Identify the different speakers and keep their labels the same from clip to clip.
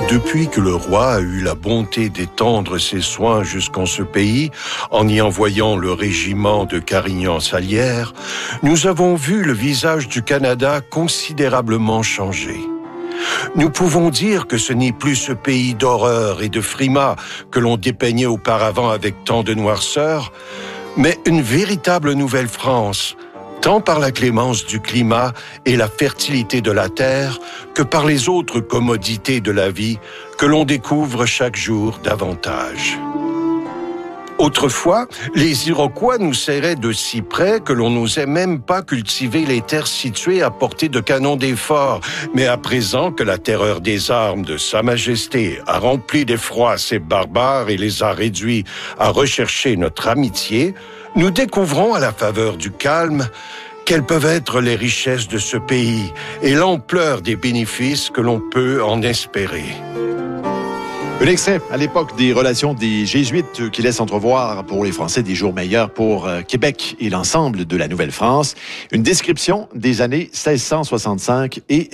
Speaker 1: Depuis que le roi a eu la bonté d'étendre ses soins jusqu'en ce pays, en y envoyant le régiment de Carignan-Salière, nous avons vu le visage du Canada considérablement changer. Nous pouvons dire que ce n'est plus ce pays d'horreur et de frimas que l'on dépeignait auparavant avec tant de noirceur, mais une véritable Nouvelle-France, tant par la clémence du climat et la fertilité de la terre que par les autres commodités de la vie que l'on découvre chaque jour davantage. Autrefois, les Iroquois nous serraient de si près que l'on n'osait même pas cultiver les terres situées à portée de canon des forts. Mais à présent que la terreur des armes de Sa Majesté a rempli d'effroi ces barbares et les a réduits à rechercher notre amitié, nous découvrons à la faveur du calme quelles peuvent être les richesses de ce pays et l'ampleur des bénéfices que l'on peut en espérer.
Speaker 2: Un extrait à l'époque des relations des Jésuites qui laisse entrevoir pour les Français des jours meilleurs pour Québec et l'ensemble de la Nouvelle-France. Une description des années 1665 et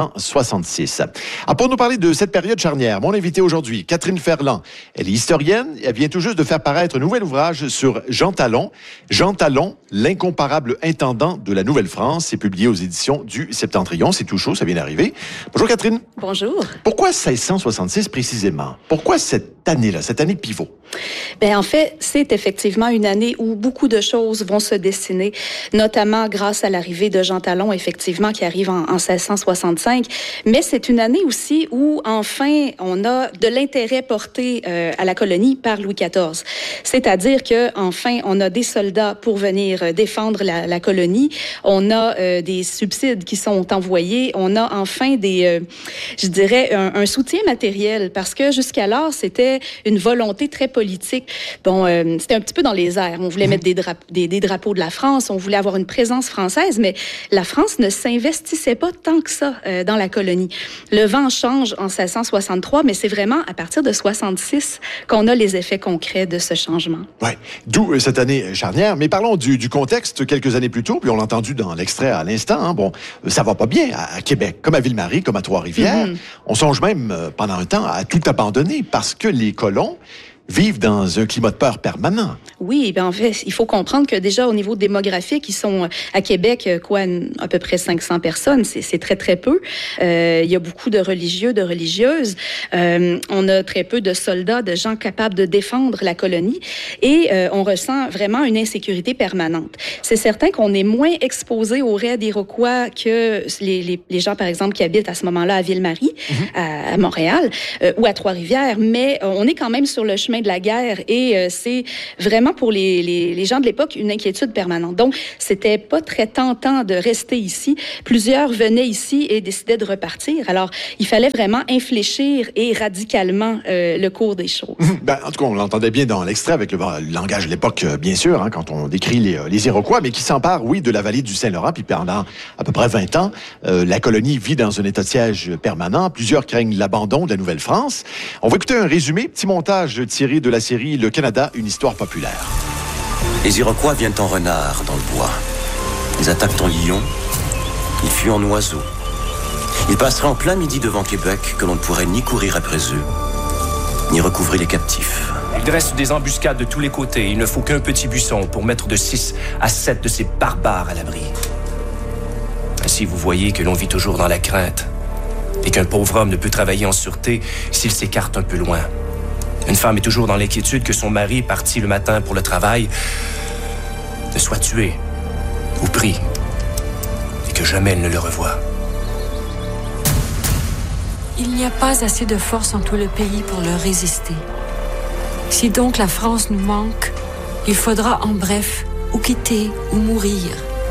Speaker 2: 1666. Pour nous parler de cette période charnière, mon invité aujourd'hui, Catherine Ferland. Elle est historienne. Elle vient tout juste de faire paraître un nouvel ouvrage sur Jean Talon. Jean Talon, l'incomparable intendant de la Nouvelle-France. C'est publié aux éditions du Septentrion. C'est tout chaud, ça vient d'arriver. Bonjour Catherine.
Speaker 3: Bonjour.
Speaker 2: Pourquoi 1666 précisément? Pourquoi cette année-là, cette année pivot?
Speaker 3: Bien, en fait, c'est effectivement une année où beaucoup de choses vont se dessiner, notamment grâce à l'arrivée de Jean Talon, effectivement, qui arrive en 1665. Mais c'est une année aussi où, enfin, on a de l'intérêt porté à la colonie par Louis XIV. C'est-à-dire que, enfin, on a des soldats pour venir défendre la colonie. On a des subsides qui sont envoyés. On a enfin je dirais, un soutien matériel, parce que jusqu'alors, c'était une volonté très politique. Bon, c'était un petit peu dans les airs. On voulait mettre des drapeaux de la France, on voulait avoir une présence française, mais la France ne s'investissait pas tant que ça dans la colonie. Le vent change en 1663, mais c'est vraiment à partir de 66 qu'on a les effets concrets de ce changement.
Speaker 2: Oui, d'où cette année charnière. Mais parlons du contexte quelques années plus tôt, puis on l'a entendu dans l'extrait à l'instant. Hein. Bon, ça va pas bien à Québec, comme à Ville-Marie, comme à Trois-Rivières. On songe même, pendant un temps, à tout abandonner parce que les colons vivent dans un climat de peur permanent.
Speaker 3: Oui, bien en fait, il faut comprendre que déjà au niveau démographique, ils sont à Québec, à peu près 500 personnes, c'est très, très peu. Il y a beaucoup de religieux, de religieuses. On a très peu de soldats, de gens capables de défendre la colonie et on ressent vraiment une insécurité permanente. C'est certain qu'on est moins exposé aux raids iroquois que les gens, par exemple, qui habitent à ce moment-là à Ville-Marie, à Montréal ou à Trois-Rivières, mais on est quand même sur le chemin de la guerre et c'est vraiment pour les gens de l'époque une inquiétude permanente. Donc, c'était pas très tentant de rester ici. Plusieurs venaient ici et décidaient de repartir. Alors, il fallait vraiment infléchir et radicalement le cours des choses.
Speaker 2: Ben, en tout cas, on l'entendait bien dans l'extrait avec le langage de l'époque, bien sûr, hein, quand on décrit les Iroquois, mais qui s'emparent, oui, de la vallée du Saint-Laurent. Puis pendant à peu près 20 ans, la colonie vit dans un état de siège permanent. Plusieurs craignent l'abandon de la Nouvelle-France. On va écouter un résumé, petit montage tiré de la série Le Canada, une histoire populaire.
Speaker 4: Les Iroquois viennent en renard dans le bois. Ils attaquent en lion. Ils fuient en oiseau. Ils passeraient en plein midi devant Québec que l'on ne pourrait ni courir après eux, ni recouvrer les captifs.
Speaker 5: Ils dressent des embuscades de tous les côtés. Il ne faut qu'un petit buisson pour mettre de 6 à 7 de ces barbares à l'abri. Ainsi, vous voyez que l'on vit toujours dans la crainte et qu'un pauvre homme ne peut travailler en sûreté s'il s'écarte un peu loin. Une femme est toujours dans l'inquiétude que son mari, parti le matin pour le travail, ne soit tué ou pris et que jamais elle ne le revoie.
Speaker 6: Il n'y a pas assez de force en tout le pays pour leur résister. Si donc la France nous manque, il faudra en bref ou quitter ou mourir.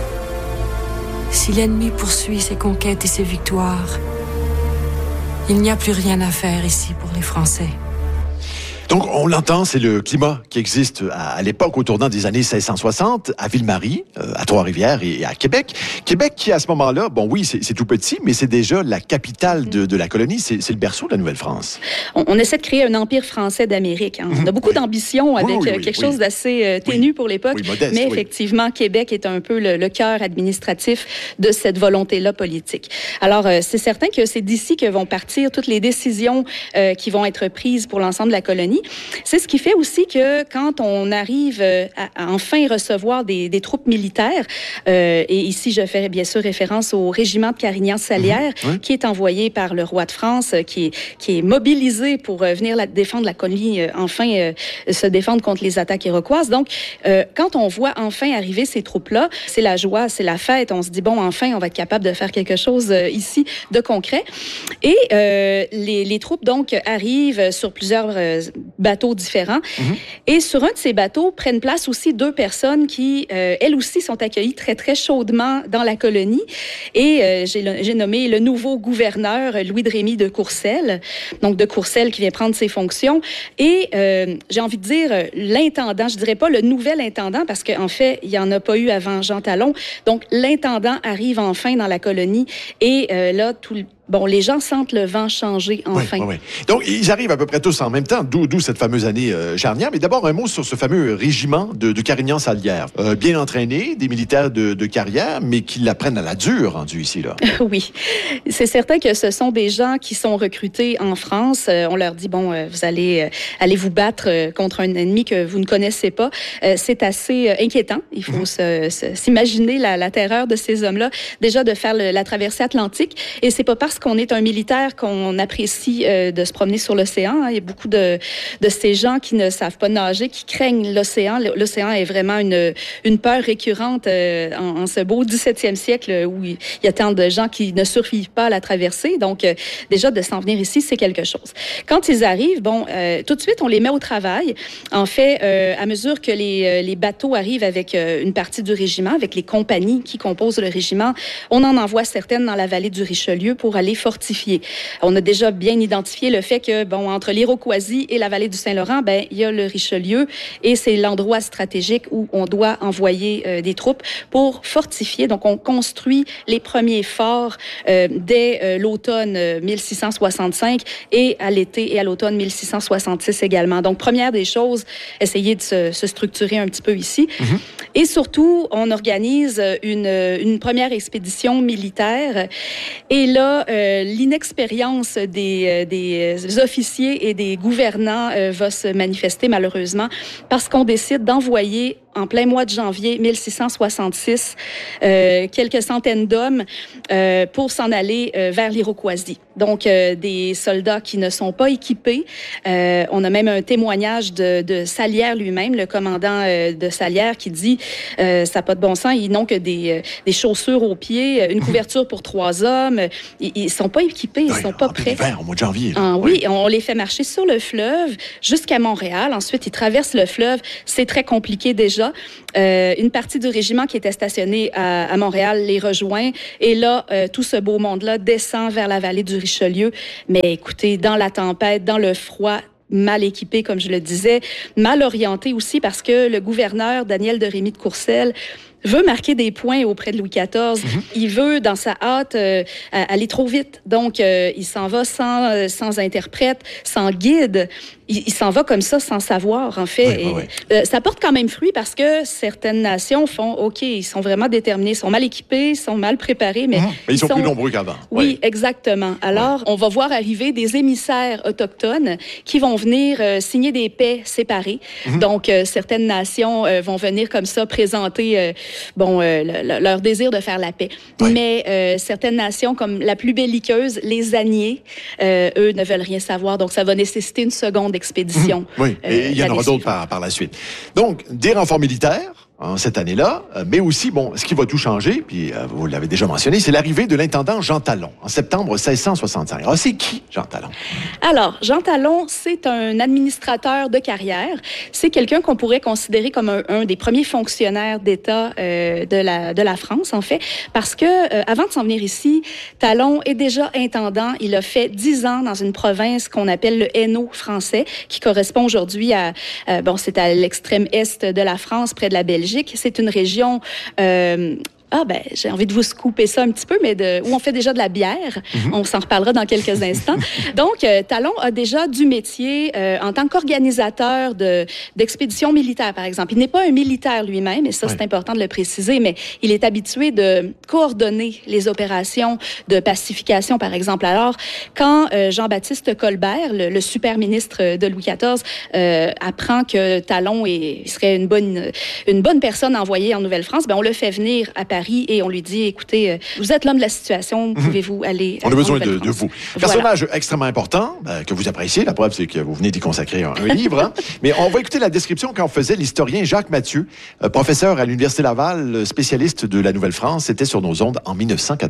Speaker 6: Si l'ennemi poursuit ses conquêtes et ses victoires, il n'y a plus rien à faire ici pour les Français.
Speaker 2: Donc, on l'entend, c'est le climat qui existe à l'époque, au tournant des années 1660, à Ville-Marie, à Trois-Rivières et à Québec. Québec qui, à ce moment-là, bon oui, c'est tout petit, mais c'est déjà la capitale de la colonie, c'est le berceau de la Nouvelle-France.
Speaker 3: On essaie de créer un empire français d'Amérique. Hein. On a beaucoup d'ambition avec quelque chose d'assez ténu pour l'époque,
Speaker 2: modeste,
Speaker 3: mais effectivement, Québec est un peu le cœur administratif de cette volonté-là politique. Alors, c'est certain que c'est d'ici que vont partir toutes les décisions qui vont être prises pour l'ensemble de la colonie. C'est ce qui fait aussi que quand on arrive à enfin recevoir des troupes militaires, et ici je fais bien sûr référence au régiment de Carignan-Salière, qui est envoyé par le roi de France, qui est mobilisé pour venir défendre la colonie, enfin se défendre contre les attaques iroquoises. Donc, quand on voit enfin arriver ces troupes-là, c'est la joie, c'est la fête. On se dit, bon, enfin, on va être capable de faire quelque chose ici de concret. Et les troupes, donc, arrivent sur plusieurs bateaux différents. Et sur un de ces bateaux prennent place aussi 2 personnes qui, elles aussi, sont accueillies très, très chaudement dans la colonie. Et j'ai nommé le nouveau gouverneur, Louis de Rémy de Courcelles. Donc, de Courcelles qui vient prendre ses fonctions. Et j'ai envie de dire l'intendant, je dirais pas le nouvel intendant, parce qu'en fait, il n'y en a pas eu avant Jean Talon. Donc, l'intendant arrive enfin dans la colonie. Et là, les gens sentent le vent changer enfin.
Speaker 2: Oui. Donc, ils arrivent à peu près tous en même temps, d'où cette fameuse année charnière. Mais d'abord, un mot sur ce fameux régiment de Carignan-Salière. Bien entraîné, des militaires de carrière, mais qui l'apprennent à la dure, rendu ici, là.
Speaker 3: Oui. C'est certain que ce sont des gens qui sont recrutés en France. On leur dit, vous allez vous battre contre un ennemi que vous ne connaissez pas. C'est assez inquiétant. Il faut s'imaginer la terreur de ces hommes-là. Déjà, de faire la traversée atlantique. Et c'est pas parce qu'on est un militaire qu'on apprécie de se promener sur l'océan. Il y a beaucoup de ces gens qui ne savent pas nager, qui craignent l'océan. L'océan est vraiment une peur récurrente en ce beau 17e siècle où il y a tant de gens qui ne survivent pas à la traversée. Donc, déjà, de s'en venir ici, c'est quelque chose. Quand ils arrivent, tout de suite, on les met au travail. En fait, à mesure que les bateaux arrivent avec une partie du régiment, avec les compagnies qui composent le régiment, on en envoie certaines dans la vallée du Richelieu pour aller fortifier. On a déjà bien identifié le fait que, entre l'Iroquoisie et la vallée du Saint-Laurent, il y a le Richelieu et c'est l'endroit stratégique où on doit envoyer des troupes pour fortifier. Donc, on construit les premiers forts dès l'automne 1665 et à l'été et à l'automne 1666 également. Donc, première des choses, essayer de se structurer un petit peu ici. Et surtout, on organise une première expédition militaire. Et là, l'inexpérience des officiers et des gouvernants va se manifester malheureusement parce qu'on décide d'envoyer en plein mois de janvier 1666, quelques centaines d'hommes pour s'en aller vers l'Iroquoisie. Donc, des soldats qui ne sont pas équipés. On a même un témoignage de Salière lui-même, le commandant de Salière, qui dit ça n'a pas de bon sens, ils n'ont que des chaussures aux pieds, une couverture pour 3 hommes. Ils ne sont pas équipés, ils ne sont pas prêts.
Speaker 2: Hiver, au mois de janvier.
Speaker 3: Oui, on les fait marcher sur le fleuve jusqu'à Montréal. Ensuite, ils traversent le fleuve. C'est très compliqué déjà. Une partie du régiment qui était stationné à Montréal les rejoint. Et là, tout ce beau monde-là descend vers la vallée du Richelieu. Mais écoutez, dans la tempête, dans le froid, mal équipé, comme je le disais, mal orienté aussi parce que le gouverneur Daniel de Rémy de Courcelles veut marquer des points auprès de Louis XIV. Il veut, dans sa hâte, aller trop vite. Donc, il s'en va sans interprète, sans guide. Il s'en va comme ça, sans savoir, en fait. Ça porte quand même fruit parce que certaines nations font, OK, ils sont vraiment déterminés, ils sont mal équipés, ils sont mal préparés, mais
Speaker 2: ils sont plus nombreux qu'avant.
Speaker 3: Oui, exactement. Alors, on va voir arriver des émissaires autochtones qui vont venir signer des paix séparées. Donc, certaines nations vont venir comme ça présenter leur désir de faire la paix. Mais certaines nations, comme la plus belliqueuse, les Aniers, eux ne veulent rien savoir. Donc, ça va nécessiter une seconde expédition.
Speaker 2: Et il y en aura d'autres par la suite. Donc, des renforts militaires, cette année-là, mais aussi, ce qui va tout changer, puis vous l'avez déjà mentionné, c'est l'arrivée de l'intendant Jean Talon en septembre 1665. Alors, c'est qui, Jean Talon?
Speaker 3: Alors, Jean Talon, c'est un administrateur de carrière. C'est quelqu'un qu'on pourrait considérer comme un des premiers fonctionnaires d'État de la France, en fait, parce que avant de s'en venir ici, Talon est déjà intendant. Il a fait 10 ans dans une province qu'on appelle le Hainaut français, qui correspond aujourd'hui à, c'est à l'extrême est de la France, près de la Belgique. C'est une région... j'ai envie de vous scooper ça un petit peu, mais où on fait déjà de la bière. On s'en reparlera dans quelques instants. Donc, Talon a déjà du métier en tant qu'organisateur d'expéditions militaires, par exemple. Il n'est pas un militaire lui-même, et ça, c'est important de le préciser, mais il est habitué de coordonner les opérations de pacification, par exemple. Alors, quand Jean-Baptiste Colbert, le super ministre de Louis XIV, apprend que Talon serait une bonne personne envoyée en Nouvelle-France, on le fait venir à Paris et on lui dit, écoutez, vous êtes l'homme de la situation, pouvez-vous aller...
Speaker 2: On a besoin de vous. Personnage extrêmement important, que vous appréciez. La preuve, c'est que vous venez d'y consacrer un livre. Mais on va écouter la description qu'en faisait l'historien Jacques Mathieu, professeur à l'Université Laval, spécialiste de la Nouvelle-France. C'était sur nos ondes en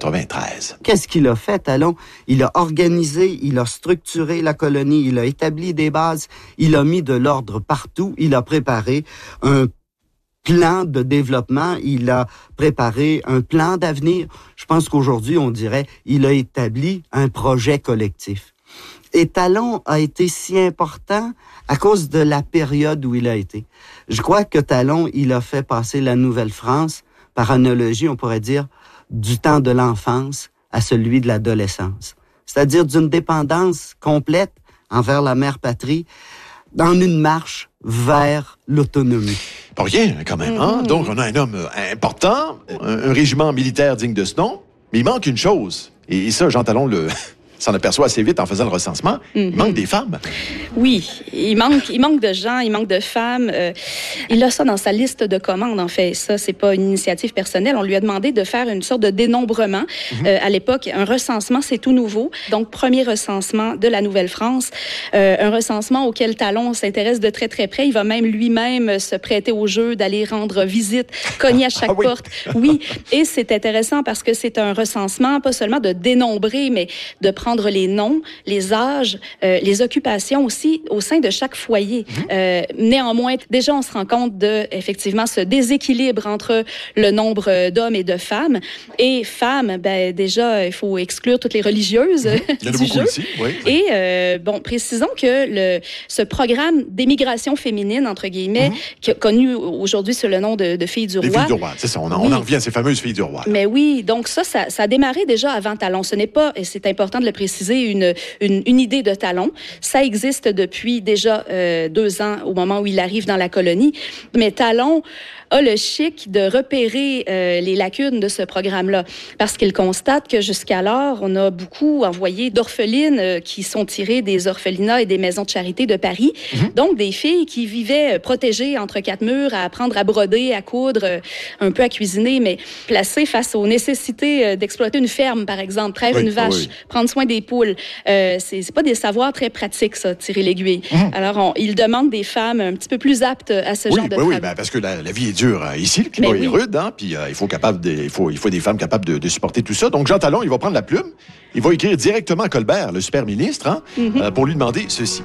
Speaker 2: 1993.
Speaker 7: Qu'est-ce qu'il a fait, Talon? Il a organisé, il a structuré la colonie, il a établi des bases, il a mis de l'ordre partout, il a préparé un plan de développement, il a préparé un plan d'avenir. Je pense qu'aujourd'hui, on dirait, il a établi un projet collectif. Et Talon a été si important à cause de la période où il a été. Je crois que Talon, il a fait passer la Nouvelle-France, par analogie, on pourrait dire, du temps de l'enfance à celui de l'adolescence. C'est-à-dire d'une dépendance complète envers la mère patrie, dans une marche vers l'autonomie.
Speaker 2: Pas rien, quand même. Hein? Donc, on a un homme important, un régiment militaire digne de ce nom, mais il manque une chose. Et ça, Jean Talon s'en aperçoit assez vite en faisant le recensement. Il manque des femmes.
Speaker 3: Oui, il manque de gens, il manque de femmes. Il a ça dans sa liste de commandes, en fait. Ça, c'est pas une initiative personnelle. On lui a demandé de faire une sorte de dénombrement. À l'époque, un recensement, c'est tout nouveau. Donc, premier recensement de la Nouvelle-France. Un recensement auquel Talon s'intéresse de très, très près. Il va même lui-même se prêter au jeu d'aller rendre visite, cogner à chaque porte. Oui, et c'est intéressant parce que c'est un recensement, pas seulement de dénombrer, mais de prendre les noms, les âges, les occupations aussi au sein de chaque foyer. Néanmoins, déjà, on se rend compte de, effectivement, ce déséquilibre entre le nombre d'hommes et de femmes. Et femmes, déjà, il faut exclure toutes les religieuses
Speaker 2: Il y en a
Speaker 3: du
Speaker 2: beaucoup
Speaker 3: jeu.
Speaker 2: ici, oui.
Speaker 3: Et, précisons que ce programme d'émigration féminine, entre guillemets, connu aujourd'hui sous le nom de Filles du Roi.
Speaker 2: Les Filles du Roi, c'est ça. On en revient à ces fameuses Filles du Roi. Là.
Speaker 3: Mais oui, donc ça a démarré déjà avant Talon. Ce n'est pas, et c'est important de le préciser, une idée de Talon. Ça existe depuis déjà 2 ans au moment où il arrive dans la colonie. Mais Talon a le chic de repérer les lacunes de ce programme-là. Parce qu'il constate que jusqu'alors, on a beaucoup envoyé d'orphelines qui sont tirées des orphelinats et des maisons de charité de Paris. Donc, des filles qui vivaient protégées entre 4 murs, à apprendre à broder, à coudre, un peu à cuisiner, mais placées face aux nécessités d'exploiter une ferme, par exemple, traire une vache, prendre soin des poules. C'est pas des savoirs très pratiques, ça, tirer l'aiguille. Alors, il demande des femmes un petit peu plus aptes à ce genre de travail. Oui,
Speaker 2: parce que la vie est dure ici, le climat est rude, hein, puis il faut des femmes capables de supporter tout ça. Donc, Jean Talon, il va prendre la plume, il va écrire directement à Colbert, le super ministre, pour lui demander ceci.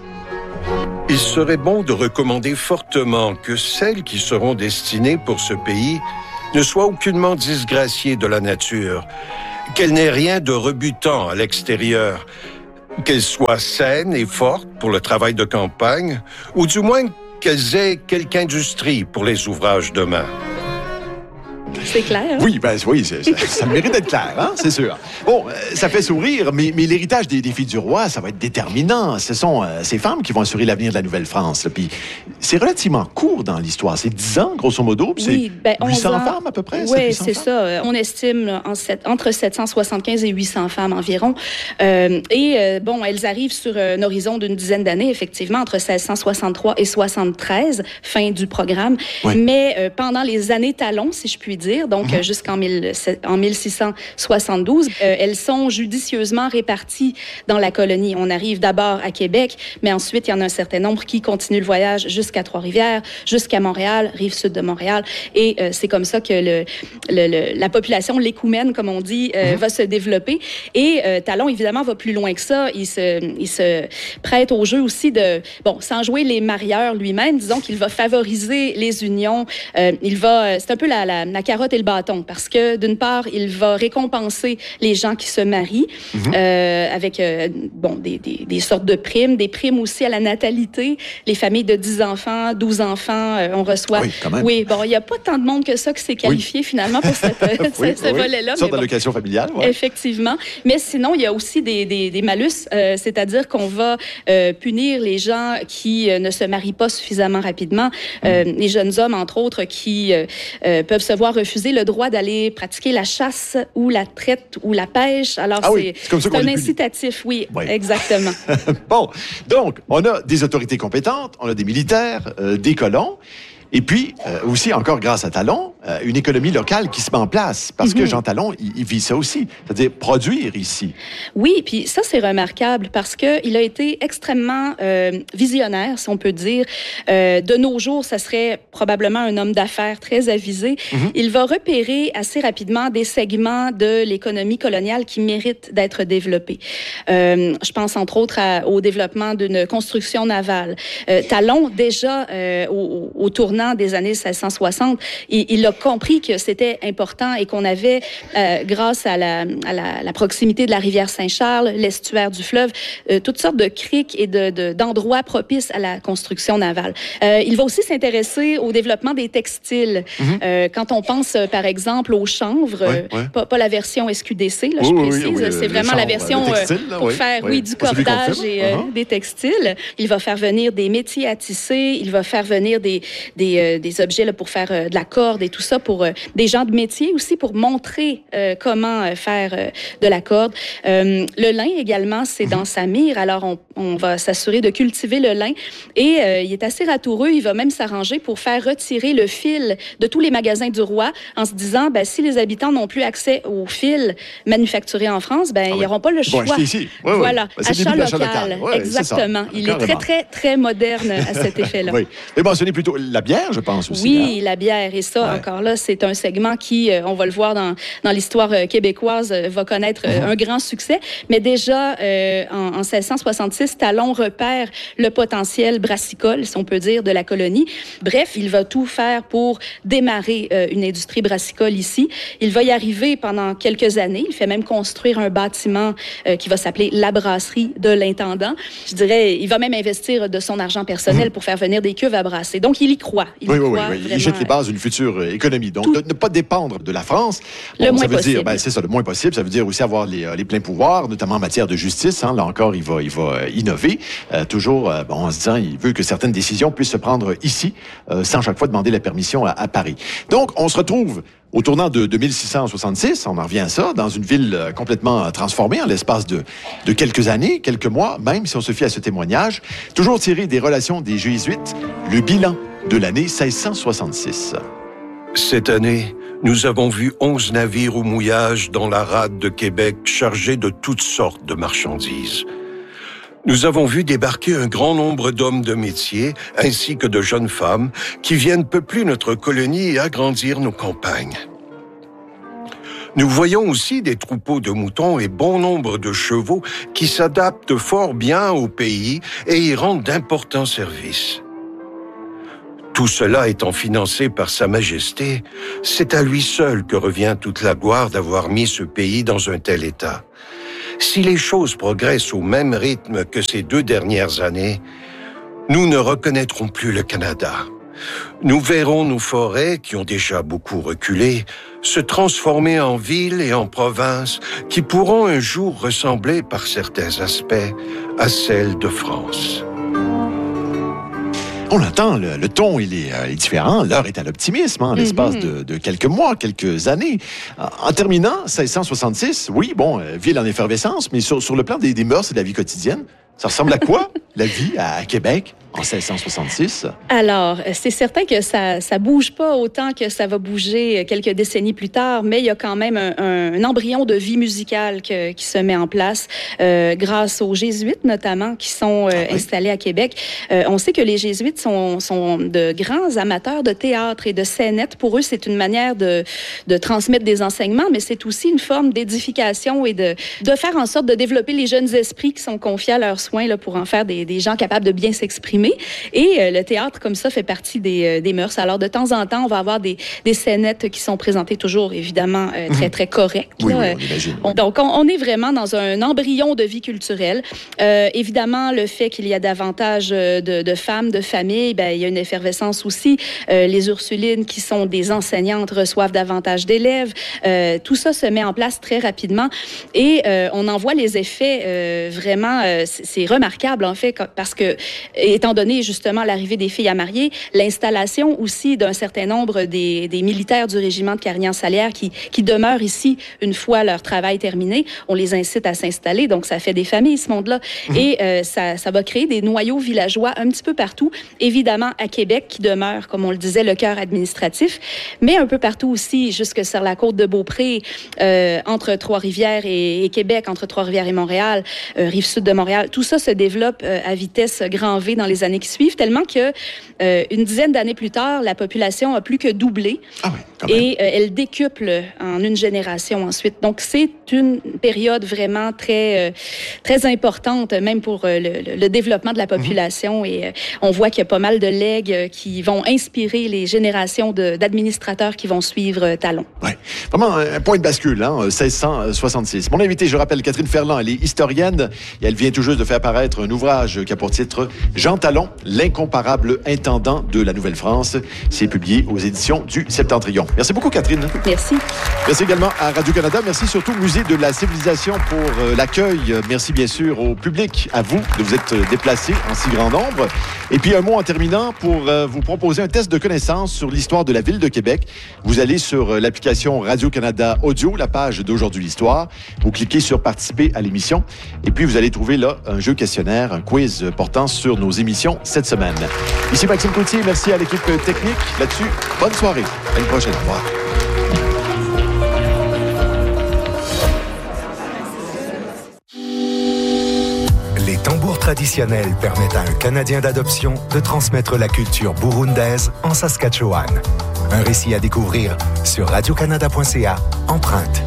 Speaker 1: Il serait bon de recommander fortement que celles qui seront destinées pour ce pays ne soient aucunement disgraciées de la nature, qu'elles n'aient rien de rebutant à l'extérieur, qu'elles soient saines et fortes pour le travail de campagne, ou du moins qu'elles aient quelque industrie pour les ouvrages de main.
Speaker 3: C'est clair.
Speaker 2: Oui, ça mérite d'être clair, hein, c'est sûr. Bon, ça fait sourire, mais l'héritage des Filles du Roi, ça va être déterminant. Ce sont ces femmes qui vont assurer l'avenir de la Nouvelle-France. Puis c'est relativement court dans l'histoire. C'est 10 ans, grosso modo. Puis c'est 800 femmes à peu près.
Speaker 3: Oui, c'est ça. On estime entre 775 et 800 femmes environ. Elles arrivent sur un horizon d'une dizaine d'années, effectivement, entre 1663 et 73, fin du programme. Oui. Mais pendant les années Talon, si je puis dire, dire, donc jusqu'en 1672. Elles sont judicieusement réparties dans la colonie. On arrive d'abord à Québec, mais ensuite, il y en a un certain nombre qui continuent le voyage jusqu'à Trois-Rivières, jusqu'à Montréal, rive sud de Montréal. Et c'est comme ça que la population, l'écoumène, comme on dit, va se développer. Et Talon, évidemment, va plus loin que ça. Il se prête au jeu aussi sans jouer les marieurs lui-même, disons qu'il va favoriser les unions. C'est un peu la carotte et le bâton, parce que d'une part, il va récompenser les gens qui se marient avec des sortes de primes, des primes aussi à la natalité. Les familles de 10 enfants, 12 enfants, on reçoit...
Speaker 2: Oui, quand même.
Speaker 3: Oui, bon, il n'y a pas tant de monde que ça qui s'est qualifié finalement pour ce volet-là.
Speaker 2: Une sorte d'allocation familiale, oui.
Speaker 3: Effectivement. Mais sinon, il y a aussi des malus, c'est-à-dire qu'on va punir les gens qui ne se marient pas suffisamment rapidement. Les jeunes hommes, entre autres, qui peuvent se voir refuser le droit d'aller pratiquer la chasse ou la traite ou la pêche. Alors, c'est un incitatif, oui, exactement.
Speaker 2: Bon, donc, on a des autorités compétentes, on a des militaires, des colons, et puis, aussi, encore grâce à Talon, une économie locale qui se met en place. Parce que Jean Talon, il vit ça aussi. C'est-à-dire produire ici.
Speaker 3: Oui, puis ça, c'est remarquable parce qu'il a été extrêmement visionnaire, si on peut dire. De nos jours, ça serait probablement un homme d'affaires très avisé. Il va repérer assez rapidement des segments de l'économie coloniale qui méritent d'être développés. Je pense, entre autres, au développement d'une construction navale. Talon, déjà, au tournant des années 1660, il a compris que c'était important et qu'on avait, grâce à la proximité de la rivière Saint-Charles, l'estuaire du fleuve, toutes sortes de criques et d'endroits propices à la construction navale. Il va aussi s'intéresser au développement des textiles. Quand on pense, par exemple, aux chanvres, pas la version SQDC, là, je précise, c'est vraiment la version pour faire du cordage et des textiles. Il va faire venir des métiers à tisser, il va faire venir des objets là, pour faire de la corde et tout ça, pour des gens de métier aussi, pour montrer comment faire de la corde. Le lin également, c'est dans sa mire. Alors, on va s'assurer de cultiver le lin. Et il est assez ratoureux. Il va même s'arranger pour faire retirer le fil de tous les magasins du roi en se disant, si les habitants n'ont plus accès au fil manufacturé en France, ils n'auront pas le choix.
Speaker 2: Bon, ici.
Speaker 3: Voilà, achat local. Exactement. Il est très, très, très moderne à cet effet-là.
Speaker 2: Oui. Et mentionner plutôt la bière, je pense aussi.
Speaker 3: Oui, la bière. Et ça, encore là, c'est un segment qui, on va le voir dans l'histoire québécoise, va connaître un grand succès. Mais déjà, en 1666, Talon repère le potentiel brassicole, si on peut dire, de la colonie. Bref, il va tout faire pour démarrer une industrie brassicole ici. Il va y arriver pendant quelques années. Il fait même construire un bâtiment qui va s'appeler la brasserie de l'intendant. Je dirais, il va même investir de son argent personnel pour faire venir des cuves à brasser. Donc, il y croit.
Speaker 2: Oui. Il jette les bases d'une future économie. Donc, ne pas dépendre de la France.
Speaker 3: Le moins possible.
Speaker 2: Dire, c'est ça, le moins possible. Ça veut dire aussi avoir les pleins pouvoirs, notamment en matière de justice. Là encore, il va innover. Toujours en se disant, il veut que certaines décisions puissent se prendre ici, sans chaque fois demander la permission à Paris. Donc, on se retrouve au tournant de 1666, on en revient à ça, dans une ville complètement transformée en l'espace de quelques années, quelques mois, même si on se fie à ce témoignage, toujours tiré des relations des Jésuites, le bilan de l'année 1666.
Speaker 1: Cette année, nous avons vu 11 navires au mouillage dans la rade de Québec chargés de toutes sortes de marchandises. Nous avons vu débarquer un grand nombre d'hommes de métier, ainsi que de jeunes femmes, qui viennent peupler notre colonie et agrandir nos campagnes. Nous voyons aussi des troupeaux de moutons et bon nombre de chevaux qui s'adaptent fort bien au pays et y rendent d'importants services. Tout cela étant financé par Sa Majesté, c'est à lui seul que revient toute la gloire d'avoir mis ce pays dans un tel état. Si les choses progressent au même rythme que ces 2 dernières années, nous ne reconnaîtrons plus le Canada. Nous verrons nos forêts, qui ont déjà beaucoup reculé, se transformer en villes et en provinces qui pourront un jour ressembler par certains aspects à celles de France.
Speaker 2: On l'entend, le ton, il est différent. L'heure est à l'optimisme, en l'espace de quelques mois, quelques années. En terminant, 1666, oui, ville en effervescence, mais sur le plan des mœurs et de la vie quotidienne, ça ressemble à quoi, la vie à Québec? en 1666?
Speaker 3: Alors, c'est certain que ça bouge pas autant que ça va bouger quelques décennies plus tard, mais il y a quand même un embryon de vie musicale qui se met en place grâce aux Jésuites, notamment, qui sont installés à Québec. On sait que les Jésuites sont de grands amateurs de théâtre et de scénette. Pour eux, c'est une manière de transmettre des enseignements, mais c'est aussi une forme d'édification et de faire en sorte de développer les jeunes esprits qui sont confiés à leurs soins là, pour en faire des gens capables de bien s'exprimer. Et le théâtre, comme ça, fait partie des mœurs. Alors, de temps en temps, on va avoir des scénettes qui sont présentées toujours, évidemment, très, très correctes.
Speaker 2: Oui, on imagine.
Speaker 3: Donc, on est vraiment dans un embryon de vie culturelle. Évidemment, le fait qu'il y a davantage de femmes, de familles, il y a une effervescence aussi. Les Ursulines, qui sont des enseignantes, reçoivent davantage d'élèves. Tout ça se met en place très rapidement et on en voit les effets vraiment, c'est remarquable en fait, parce que, étant donné justement l'arrivée des filles à marier, l'installation aussi d'un certain nombre des militaires du régiment de Carignan-Salière qui demeurent ici une fois leur travail terminé, on les incite à s'installer, donc ça fait des familles ce monde-là et ça va créer des noyaux villageois un petit peu partout, évidemment à Québec qui demeure, comme on le disait, le cœur administratif, mais un peu partout aussi, jusque sur la côte de Beaupré, entre Trois-Rivières et Québec, entre Trois-Rivières et Montréal, Rive-Sud de Montréal, tout ça se développe à vitesse grand V dans les années qui suivent, tellement que une dizaine d'années plus tard, la population a plus que doublé et elle décuple en une génération ensuite. Donc, c'est une période vraiment très, très importante, même pour le développement de la population et on voit qu'il y a pas mal de legs qui vont inspirer les générations d'administrateurs qui vont suivre Talon.
Speaker 2: Oui, vraiment un point de bascule, 1666. Mon invité, je rappelle, Catherine Ferland, elle est historienne et elle vient tout juste de faire apparaître un ouvrage qui a pour titre Jean Talon, l'incomparable intendant de la Nouvelle-France. C'est publié aux éditions du Septentrion. Merci beaucoup, Catherine.
Speaker 3: Merci.
Speaker 2: Merci également à Radio-Canada. Merci surtout au Musée de la Civilisation pour l'accueil. Merci bien sûr au public, à vous, de vous être déplacés en si grand nombre. Et puis un mot en terminant pour vous proposer un test de connaissance sur l'histoire de la ville de Québec. Vous allez sur l'application Radio-Canada Audio, la page d'Aujourd'hui l'Histoire. Vous cliquez sur Participer à l'émission. Et puis vous allez trouver là un jeu questionnaire, un quiz portant sur nos émissions cette semaine. Ici Maxime Coutier, merci à l'équipe technique. Là-dessus, bonne soirée. À une prochaine. Au revoir.
Speaker 8: Les tambours traditionnels permettent à un Canadien d'adoption de transmettre la culture burundaise en Saskatchewan. Un récit à découvrir sur radiocanada.ca, Empreinte.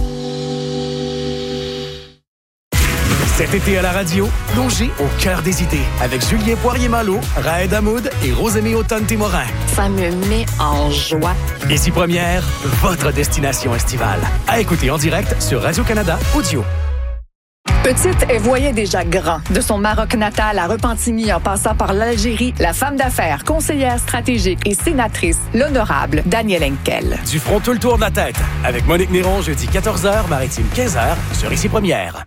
Speaker 9: Cet été à la radio, plongez au cœur des idées avec Julien Poirier-Malo, Raed Hamoud et Rosemée Automne-Témorin.
Speaker 10: Ça me met en joie.
Speaker 9: Ici Première, votre destination estivale. À écouter en direct sur Radio-Canada Audio.
Speaker 10: Petite, elle voyait déjà grand. De son Maroc natal à Repentigny en passant par l'Algérie, la femme d'affaires, conseillère stratégique et sénatrice, l'honorable Danielle Henkel.
Speaker 9: Du front tout le tour de la tête avec Monique Néron, jeudi 14h, Maritime 15h sur Ici Première.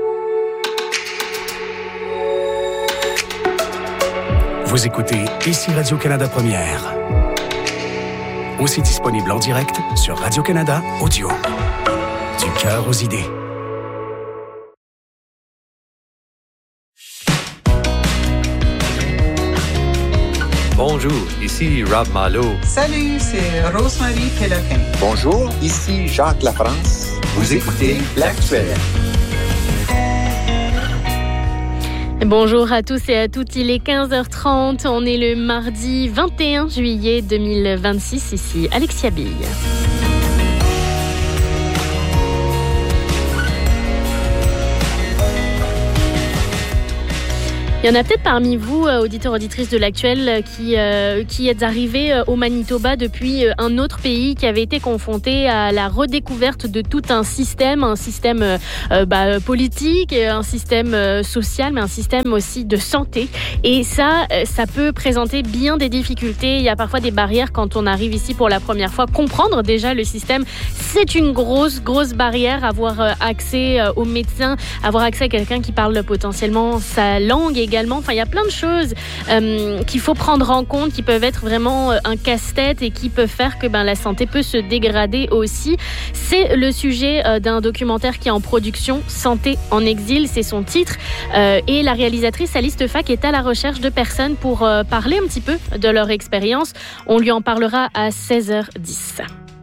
Speaker 9: Vous écoutez Ici Radio-Canada Première. Aussi disponible en direct sur Radio-Canada Audio. Du cœur aux idées.
Speaker 11: Bonjour, ici Rob Malo.
Speaker 12: Salut, c'est Rosemary Péloquin.
Speaker 13: Bonjour, ici Jacques Lafrance.
Speaker 11: Vous écoutez L'Actuel.
Speaker 14: Bonjour à tous et à toutes, il est 15h30, on est le mardi 21 juillet 2026, ici Alexia Bille. Il y en a peut-être parmi vous, auditeurs, auditrices de l'Actuel, qui êtes arrivés au Manitoba depuis un autre pays qui avait été confronté à la redécouverte de tout un système politique, un système social, mais un système aussi de santé. Et ça peut présenter bien des difficultés. Il y a parfois des barrières quand on arrive ici pour la première fois. Comprendre déjà le système, c'est une grosse barrière. Avoir accès aux médecins, avoir accès à quelqu'un qui parle potentiellement sa langue également. Enfin, il y a plein de choses qu'il faut prendre en compte, qui peuvent être vraiment un casse-tête et qui peuvent faire que la santé peut se dégrader aussi. C'est le sujet d'un documentaire qui est en production, Santé en exil, c'est son titre. Et la réalisatrice Alice Tefac est à la recherche de personnes pour parler un petit peu de leur expérience. On lui en parlera à 16h10.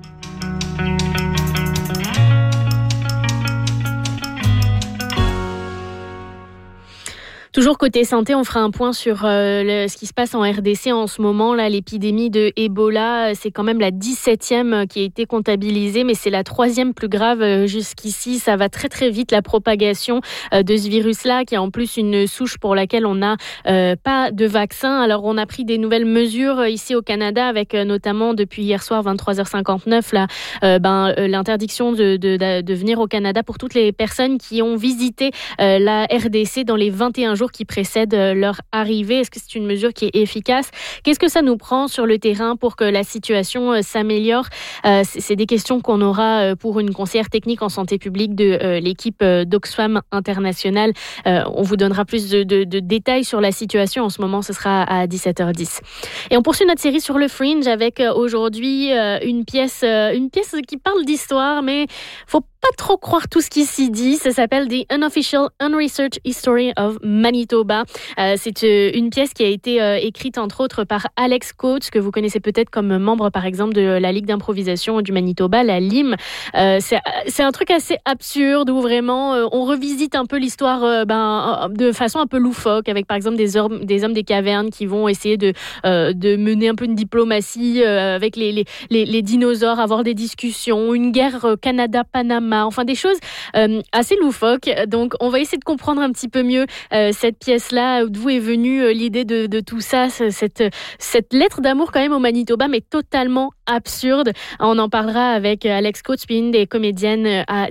Speaker 14: Toujours côté santé, on fera un point sur ce qui se passe en RDC en ce moment. Là, l'épidémie de Ebola, c'est quand même la 17e qui a été comptabilisée, mais c'est la 3e plus grave jusqu'ici. Ça va très très vite, la propagation de ce virus-là, qui est en plus une souche pour laquelle on n'a pas de vaccin. Alors, on a pris des nouvelles mesures ici au Canada, avec notamment depuis hier soir 23h59, l'interdiction de venir au Canada pour toutes les personnes qui ont visité la RDC dans les 21 jours qui précèdent leur arrivée. Est-ce que c'est une mesure qui est efficace? Qu'est-ce que ça nous prend sur le terrain pour que la situation s'améliore? C'est des questions qu'on aura pour une conseillère technique en santé publique de l'équipe d'Oxfam International. On vous donnera plus de détails sur la situation. En ce moment, ce sera à 17h10. Et on poursuit notre série sur le Fringe avec aujourd'hui une pièce qui parle d'histoire, mais faut pas trop croire tout ce qui s'y dit. Ça s'appelle The Unofficial Unresearched History of Manitoba. C'est une pièce qui a été écrite entre autres par Alex Coates, que vous connaissez peut-être comme membre par exemple de la Ligue d'improvisation du Manitoba, la LIM. C'est un truc assez absurde où vraiment on revisite un peu l'histoire de façon un peu loufoque, avec par exemple des hommes des cavernes qui vont essayer de mener un peu une diplomatie avec les dinosaures, avoir des discussions, une guerre Canada-Panama, enfin des choses assez loufoques. Donc on va essayer de comprendre un petit peu mieux cette pièce-là, d'où est venue l'idée de tout ça, cette lettre d'amour quand même au Manitoba, mais totalement absurde. On en parlera avec Alex Coates, une des comédiennes, à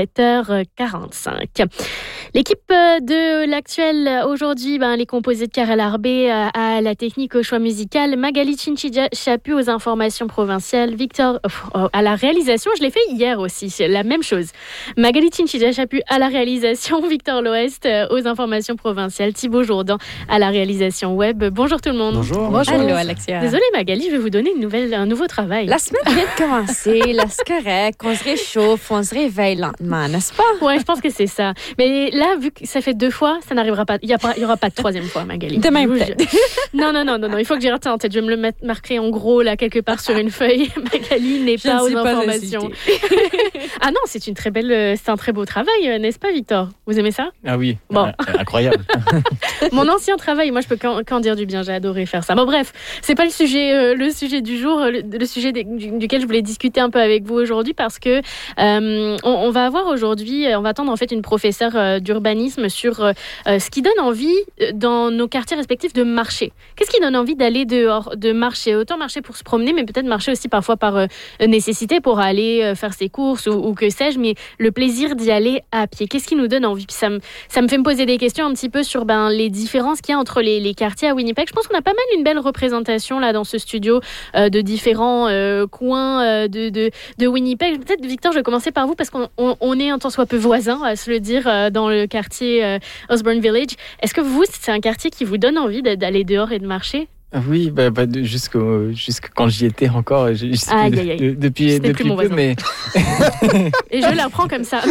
Speaker 14: 17h45. L'équipe de l'actuel aujourd'hui, elle est composée de Karel Arbé à la technique, au choix musical, Magali Chinchija-Chapu aux informations provinciales, Victor à la réalisation. Je l'ai fait hier aussi, c'est la même chose. Magali Chinchija-Chapu à la réalisation, Victor L'Ouest aux informations provinciales, Thibaut Jourdan à la réalisation web. Bonjour tout le monde.
Speaker 15: Bonjour.
Speaker 16: Allô, Alexia.
Speaker 14: Désolée Magali, je vais vous donner un nouveau travail.
Speaker 16: La semaine vient de commencer, là c'est correct, on se réchauffe, on se réveille lentement, n'est-ce pas?
Speaker 14: Ouais, je pense que c'est ça. Mais là, vu que ça fait 2 fois, ça n'arrivera pas. Il y aura pas de 3e fois, Magali.
Speaker 16: Demain peut-être.
Speaker 14: Non, il faut que j'y reste en tête. Je vais me le marquer en gros là quelque part sur une feuille. Magali n'est pas aux informations. Ah non, c'est un très beau travail, n'est-ce pas, Victor? Vous aimez ça?
Speaker 15: Ah oui,
Speaker 14: bon.
Speaker 15: Incroyable.
Speaker 14: Mon ancien travail, moi je peux qu'en dire du bien, j'ai adoré faire ça. Bon bref, c'est pas le sujet du jour, le sujet duquel je voulais discuter un peu avec vous aujourd'hui, parce que on va avoir aujourd'hui, on va attendre en fait une professeure d'urbanisme sur ce qui donne envie dans nos quartiers respectifs de marcher. Qu'est-ce qui donne envie d'aller dehors, de marcher? Autant marcher pour se promener, mais peut-être marcher aussi parfois par nécessité pour aller faire ses courses ou que sais-je, mais le plaisir d'y aller à pied. Qu'est-ce qui nous donne envie? Puis ça me fait me poser des questions un petit peu sur les différences qu'il y a entre les quartiers à Winnipeg. Je pense qu'on a pas mal une belle représentation là dans ce studio de différents coins de Winnipeg. Peut-être, Victor, je vais commencer par vous parce qu'on est un tant soit peu voisins, à se le dire, dans le quartier Osborne Village. Est-ce que c'est un quartier qui vous donne envie d'aller dehors et de marcher?
Speaker 15: Oui, jusque quand j'y étais encore, depuis peu, mais
Speaker 14: et je l'apprends comme ça.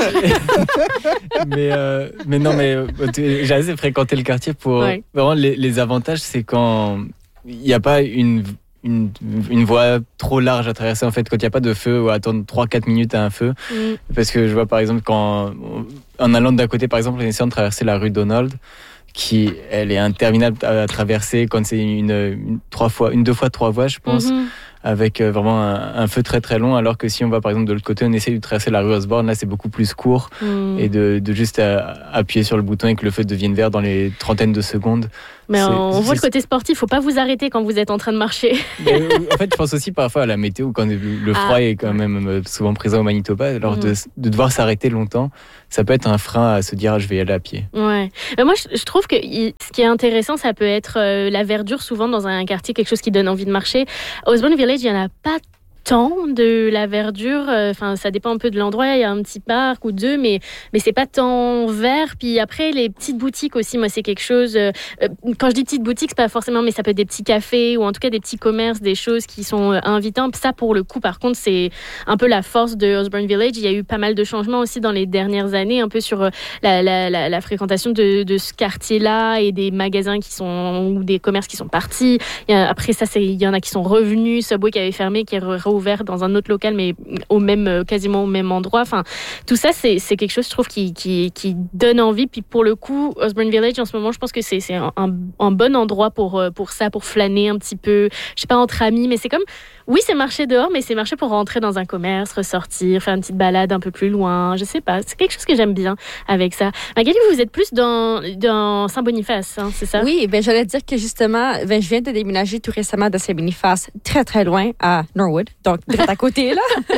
Speaker 15: mais j'ai assez fréquenté le quartier pour vraiment les avantages, c'est quand il n'y a pas une voie trop large à traverser, en fait, quand il n'y a pas de feu ou à attendre 3-4 minutes à un feu. Parce que je vois par exemple en allant d'un côté, par exemple, en essayant de traverser la rue Donald, elle est interminable à traverser quand c'est une 2 fois 3 voies, je pense, avec vraiment un feu très très long, alors que si on va par exemple de l'autre côté, on essaye de traverser la rue Osborne, là c'est beaucoup plus court, et de juste appuyer sur le bouton et que le feu devienne vert dans les trentaines de secondes.
Speaker 14: Mais on voit le côté sportif, faut pas vous arrêter quand vous êtes en train de marcher.
Speaker 15: En fait, je pense aussi parfois à la météo, quand le froid est quand même souvent présent au Manitoba, alors de devoir s'arrêter longtemps, ça peut être un frein à se dire je vais y aller à pied.
Speaker 14: Ouais. Mais moi, je trouve que ce qui est intéressant, ça peut être la verdure, souvent dans un quartier, quelque chose qui donne envie de marcher. Osborne Village, il y en a pas tant de la verdure. Enfin, ça dépend un peu de l'endroit. Il y a un petit parc ou deux, mais c'est pas tant vert. Puis après, les petites boutiques aussi, moi, c'est quelque chose... quand je dis petites boutiques, c'est pas forcément... Mais ça peut être des petits cafés ou en tout cas des petits commerces, des choses qui sont invitantes. Ça, pour le coup, par contre, c'est un peu la force de Osborne Village. Il y a eu pas mal de changements aussi dans les dernières années, un peu sur la fréquentation de ce quartier-là et des magasins ou des commerces qui sont partis. Après ça, il y en a qui sont revenus. Subway qui avait fermé, qui est ouvert dans un autre local, mais quasiment au même endroit. Enfin, tout ça, c'est quelque chose, je trouve, qui donne envie. Puis pour le coup, Osborne Village, en ce moment, je pense que c'est un bon endroit pour ça, pour flâner un petit peu. Je sais pas, entre amis, mais c'est comme... Oui, c'est marché dehors, mais c'est marché pour rentrer dans un commerce, ressortir, faire une petite balade un peu plus loin. Je sais pas, c'est quelque chose que j'aime bien avec ça. Magali, vous êtes plus dans Saint-Boniface, hein, c'est ça?
Speaker 16: Oui, j'allais dire que justement, je viens de déménager tout récemment de Saint-Boniface, très, très loin, à Norwood, donc direct à côté, là.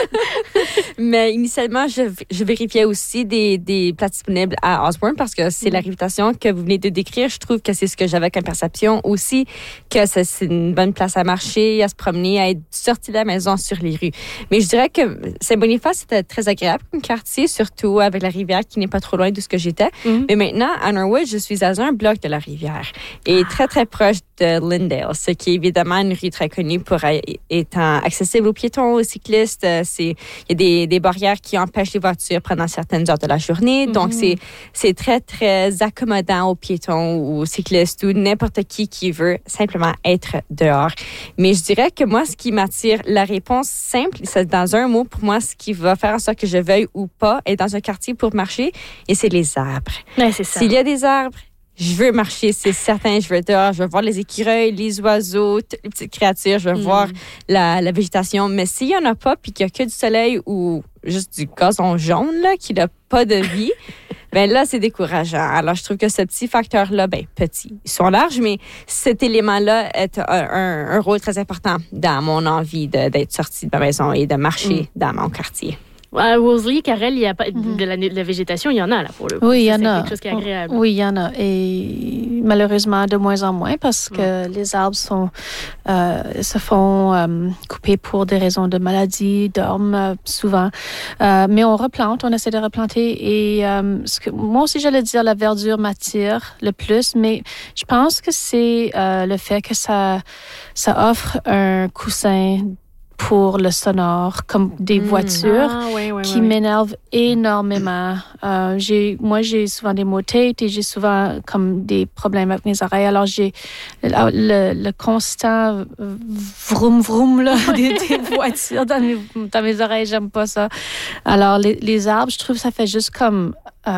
Speaker 16: Mais initialement, je vérifiais aussi des places disponibles à Osborne parce que c'est la réputation que vous venez de décrire. Je trouve que c'est ce que j'avais comme perception aussi, que c'est une bonne place à marcher, à se promener, à être sorti de la maison sur les rues. Mais je dirais que Saint-Boniface, c'était très agréable comme quartier, surtout avec la rivière qui n'est pas trop loin de ce que j'étais. Mais maintenant, à Norwood, je suis à un bloc de la rivière et très, très proche de Lyndale, ce qui est évidemment une rue très connue pour être accessible aux piétons, aux cyclistes. Il y a des barrières qui empêchent les voitures pendant certaines heures de la journée. Donc, c'est très, très accommodant aux piétons ou aux cyclistes ou n'importe qui veut simplement être dehors. Mais je dirais que moi, ce qui m'attire, la réponse simple, c'est dans un mot, pour moi, ce qui va faire en sorte que je veuille ou pas être dans un quartier pour marcher, et c'est les arbres.
Speaker 14: Ouais, c'est ça.
Speaker 16: S'il y a des arbres, je veux marcher, c'est certain. Je veux être dehors, je veux voir les écureuils, les oiseaux, toutes les petites créatures, je veux voir la végétation. Mais s'il n'y en a pas, puis qu'il n'y a que du soleil ou juste du gazon jaune, là, qui n'a pas de vie, ben là, c'est décourageant. Alors, je trouve que ce petit facteur-là, petit, ils sont larges, mais cet élément-là est un rôle très important dans mon envie d'être sortie de ma maison et de marcher dans mon quartier.
Speaker 14: À Wolseley, Karel, il y a pas de la végétation, il y en a là pour le coup.
Speaker 17: Oui, il y en a.
Speaker 14: C'est quelque chose qui est agréable.
Speaker 17: Oui, il y en a. Et malheureusement, de moins en moins parce que les arbres se font couper pour des raisons de maladie, d'hommes, souvent. Mais on replante, on essaie de replanter. Et moi aussi, j'allais dire la verdure m'attire le plus, mais je pense que c'est le fait que ça offre un coussin pour le sonore, comme des voitures qui m'énervent énormément. Moi, j'ai souvent des maux de tête et j'ai souvent comme des problèmes avec mes oreilles. Alors, j'ai le constant vroom vroom là, des voitures dans mes oreilles. J'aime pas ça. Alors, les arbres, je trouve que ça fait juste comme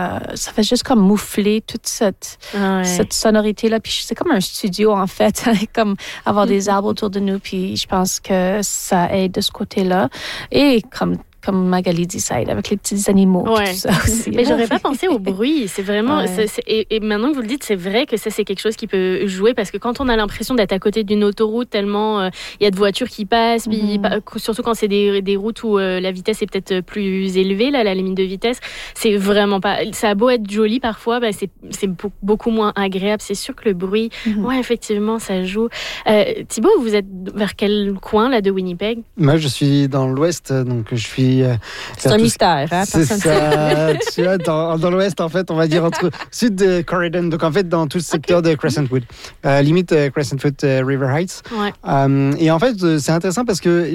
Speaker 17: moufler toute cette sonorité-là. Puis c'est comme un studio, en fait, comme avoir des arbres autour de nous. Puis je pense que ça aide de ce côté-là. Et comme Magali dit, ça aide avec les petits animaux. Tout ça aussi.
Speaker 14: Mais j'aurais pas pensé au bruit. C'est vraiment... Et maintenant que vous le dites, c'est vrai que ça, c'est quelque chose qui peut jouer parce que quand on a l'impression d'être à côté d'une autoroute, tellement il y a de voitures qui passent, puis, surtout quand c'est des routes où la vitesse est peut-être plus élevée, là, la limite de vitesse, c'est vraiment pas... Ça a beau être joli parfois, c'est beaucoup moins agréable. C'est sûr que le bruit, effectivement, ça joue. Thibaut, vous êtes vers quel coin là, de Winnipeg?
Speaker 18: Moi, je suis dans l'ouest, donc je suis...
Speaker 16: c'est un mystère, hein?
Speaker 18: C'est ça. Tu vois, dans l'ouest, en fait, on va dire entre sud de Corridon, donc en fait, dans tout le secteur de Crescentwood. Limite Crescentwood River Heights. Et en fait, c'est intéressant parce que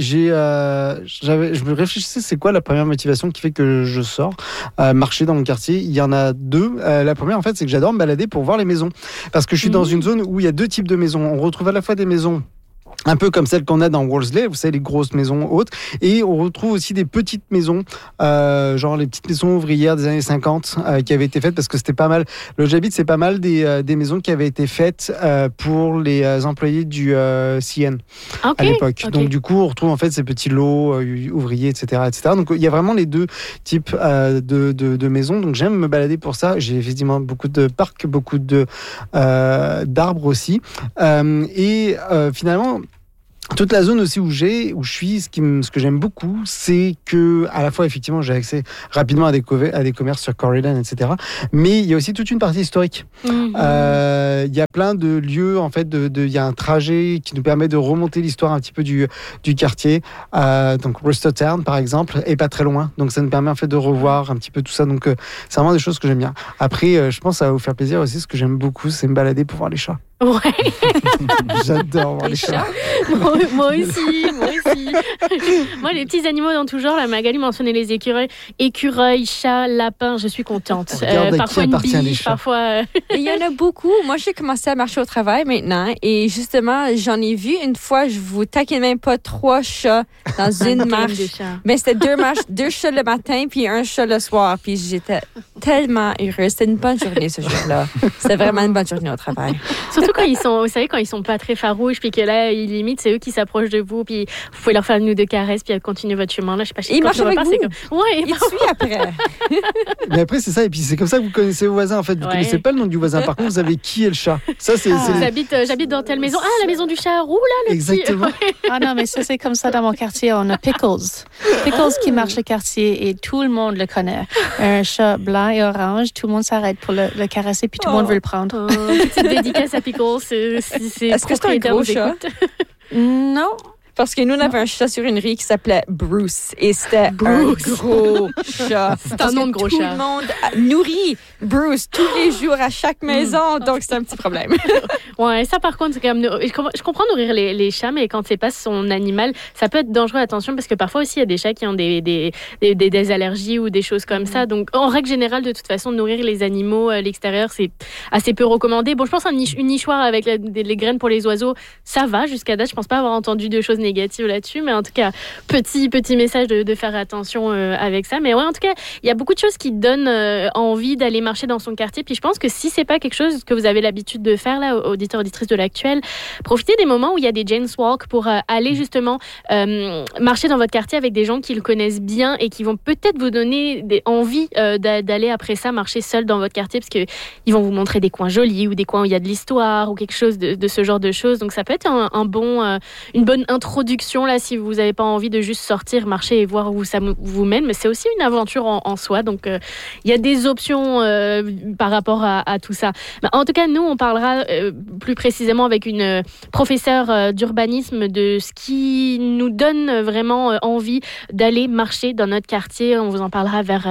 Speaker 18: je me réfléchissais, c'est quoi la première motivation qui fait que je sors marcher dans mon quartier? Il y en a deux. La première, en fait, c'est que j'adore me balader pour voir les maisons. Parce que je suis dans une zone où il y a deux types de maisons. On retrouve à la fois des maisons un peu comme celles qu'on a dans Wolseley, vous savez, les grosses maisons hautes. Et on retrouve aussi des petites maisons, genre les petites maisons ouvrières des années 50 qui avaient été faites parce que c'était pas mal. Là où j'habite, c'est pas mal des maisons qui avaient été faites pour les employés du CN à l'époque. Donc du coup, on retrouve en fait ces petits lots ouvriers, etc., etc. Donc il y a vraiment les deux types de maisons. Donc j'aime me balader pour ça. J'ai effectivement beaucoup de parcs, beaucoup d'arbres aussi. Et finalement, toute la zone aussi où je suis, ce que j'aime beaucoup, c'est que à la fois effectivement j'ai accès rapidement à des commerces sur Corydon, etc. Mais il y a aussi toute une partie historique. Il y a plein de lieux en fait, il y a un trajet qui nous permet de remonter l'histoire un petit peu du quartier. Donc Roostertown par exemple est pas très loin, donc ça nous permet en fait de revoir un petit peu tout ça. Donc c'est vraiment des choses que j'aime bien. Après, je pense que ça va vous faire plaisir aussi. Ce que j'aime beaucoup, c'est me balader pour voir les chats.
Speaker 14: Ouais.
Speaker 18: J'adore voir les chats.
Speaker 14: Moi aussi. Moi, les petits animaux dans tout genre, la Magali mentionnait les écureuils, chats, lapins, je suis contente. Parfois une biche, parfois...
Speaker 16: Il y en a beaucoup. Moi, j'ai commencé à marcher au travail maintenant et justement, j'en ai vu une fois, je vous taquine même pas, 3 chats dans une marche. Mais c'était 2 chats le matin puis 1 chat le soir. Puis j'étais tellement heureuse. C'était une bonne journée ce jour-là. C'était vraiment une bonne journée au travail.
Speaker 14: Surtout quand ils sont, vous savez, quand ils sont pas très farouches, puis que là, ils limitent, c'est eux qui s'approchent de vous, puis vous pouvez leur faire une ou 2 caresses, puis continuer votre chemin. Là, je sais pas.
Speaker 16: Ils marchent avec vous.
Speaker 14: Ouais,
Speaker 16: ils suivent après.
Speaker 18: Mais après, c'est ça, et puis c'est comme ça que vous connaissez vos voisins. En fait, vous connaissez pas le nom du voisin. Par contre, vous savez qui est le chat. Ça, c'est.
Speaker 14: J'habite dans telle maison. Ah, la maison du chat roux là. Le
Speaker 18: Exactement.
Speaker 14: Petit...
Speaker 17: Ah non, mais ça c'est comme ça dans mon quartier. On a Pickles qui marche le quartier et tout le monde le connaît. Un chat blanc et orange. Tout le monde s'arrête pour le caresser, puis tout le monde veut le prendre.
Speaker 14: Petite dédicace à Pickles.
Speaker 16: Est-ce que c'est un gros chat?
Speaker 17: Non.
Speaker 16: Parce que nous, on avait un chat sur une rue qui s'appelait Bruce. Et c'était un gros chat.
Speaker 14: C'est un nom de gros chat.
Speaker 16: Tout le monde nourrit Bruce tous les jours à chaque maison. Donc, c'est un petit problème.
Speaker 14: Ouais, ça, par contre, c'est quand même... Je comprends nourrir les chats, mais quand c'est pas son animal, ça peut être dangereux. Attention, parce que parfois aussi, il y a des chats qui ont des allergies ou des choses comme ça. Donc, en règle générale, de toute façon, nourrir les animaux à l'extérieur, c'est assez peu recommandé. Bon, je pense une nichoir avec les graines pour les oiseaux, ça va jusqu'à date. Je pense pas avoir entendu de choses négatives là-dessus, mais en tout cas, petit message de faire attention avec ça. Mais ouais, en tout cas, il y a beaucoup de choses qui donnent envie d'aller marcher dans son quartier. Puis je pense que si c'est pas quelque chose que vous avez l'habitude de faire, là, auditeurs, auditrices de l'Actuel, profitez des moments où il y a des Jane's Walk pour aller justement marcher dans votre quartier avec des gens qui le connaissent bien et qui vont peut-être vous donner envie d'aller après ça marcher seul dans votre quartier, parce qu'ils vont vous montrer des coins jolis ou des coins où il y a de l'histoire ou quelque chose de ce genre de choses. Donc ça peut être une bonne introduction là, si vous n'avez pas envie de juste sortir, marcher et voir où ça vous mène, mais c'est aussi une aventure en soi. Donc il y a des options par rapport à tout ça. Mais en tout cas, nous, on parlera plus précisément avec une professeure d'urbanisme de ce qui nous donne vraiment envie d'aller marcher dans notre quartier. On vous en parlera vers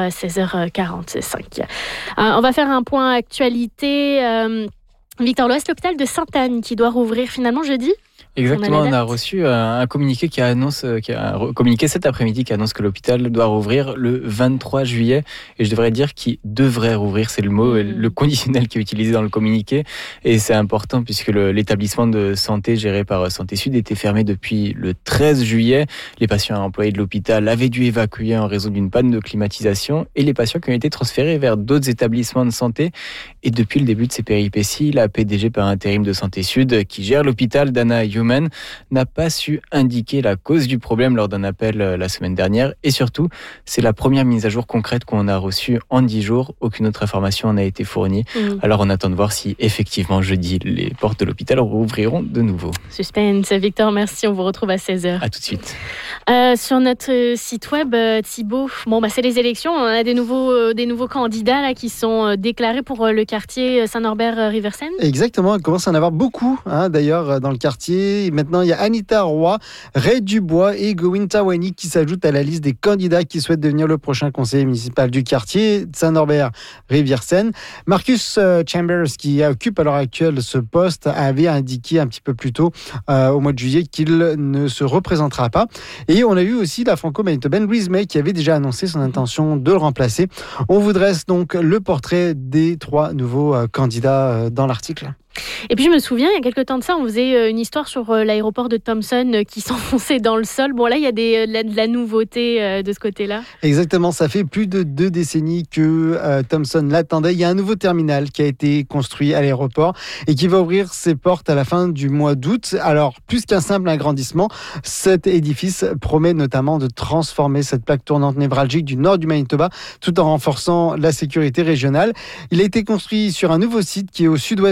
Speaker 14: 16h45. On va faire un point actualité. Victor, l'Ouest, l'hôpital de Sainte-Anne qui doit rouvrir finalement jeudi.
Speaker 15: Exactement, on a reçu un communiqué qui a communiqué cet après-midi qui annonce que l'hôpital doit rouvrir le 23 juillet. Et je devrais dire qu'il devrait rouvrir, c'est le mot, le conditionnel qui est utilisé dans le communiqué. Et c'est important puisque l'établissement de santé géré par Santé Sud était fermé depuis le 13 juillet. Les patients employés de l'hôpital avaient dû évacuer en raison d'une panne de climatisation et les patients qui ont été transférés vers d'autres établissements de santé. Et depuis le début de ces péripéties, la PDG par intérim de Santé Sud, qui gère l'hôpital, Dana Human, n'a pas su indiquer la cause du problème lors d'un appel la semaine dernière. Et surtout, c'est la première mise à jour concrète qu'on a reçue en 10 jours. Aucune autre information n'a été fournie. Alors on attend de voir si effectivement jeudi, les portes de l'hôpital rouvriront de nouveau.
Speaker 14: Suspense. Victor, merci. On vous retrouve à 16h.
Speaker 15: À tout de suite.
Speaker 14: Sur notre site web, Thibaut, c'est les élections. On a des nouveaux candidats là, qui sont déclarés pour le quartier Saint-Norbert-Riversen.
Speaker 18: Exactement. Il commence à en avoir beaucoup d'ailleurs dans le quartier. Maintenant, il y a Anita Roy, Ray Dubois et Gowin Tawani qui s'ajoutent à la liste des candidats qui souhaitent devenir le prochain conseiller municipal du quartier Saint-Norbert-Riversen. Marcus Chambers, qui occupe à l'heure actuelle ce poste, avait indiqué un petit peu plus tôt au mois de juillet qu'il ne se représentera pas. Et on a eu aussi la franco-manitobaine Louise May qui avait déjà annoncé son intention de le remplacer. On vous dresse donc le portrait des 3 nouveaux candidats dans l'article.
Speaker 14: Et puis je me souviens, il y a quelques temps de ça, on faisait une histoire sur l'aéroport de Thompson qui s'enfonçait dans le sol. Bon là, il y a de la nouveauté de ce côté-là.
Speaker 18: Exactement, ça fait plus de 2 décennies que Thompson l'attendait. Il y a un nouveau terminal qui a été construit à l'aéroport et qui va ouvrir ses portes à la fin du mois d'août. Alors, plus qu'un simple agrandissement, cet édifice promet notamment de transformer cette plaque tournante névralgique du nord du Manitoba tout en renforçant la sécurité régionale. Il a été construit sur un nouveau site qui est au sud-ouest de l'actuel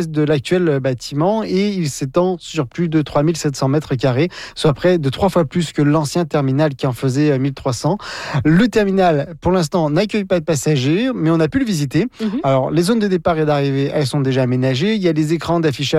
Speaker 18: l'actuel bâtiment et il s'étend sur plus de 3700 mètres carrés, soit près de 3 fois plus que l'ancien terminal qui en faisait 1300. Le terminal, pour l'instant, n'accueille pas de passagers, mais on a pu le visiter. Alors, les zones de départ et d'arrivée, elles sont déjà aménagées. Il y a des écrans d'affichage